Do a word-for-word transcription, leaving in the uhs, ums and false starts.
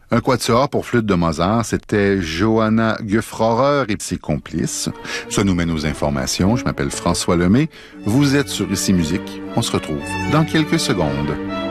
Un quatuor pour flûte de Mozart, c'était Johanna Geufrorer et ses complices. Ça nous mène aux informations. Je m'appelle François Lemay. Vous êtes sur Ici Musique. On se retrouve dans quelques secondes.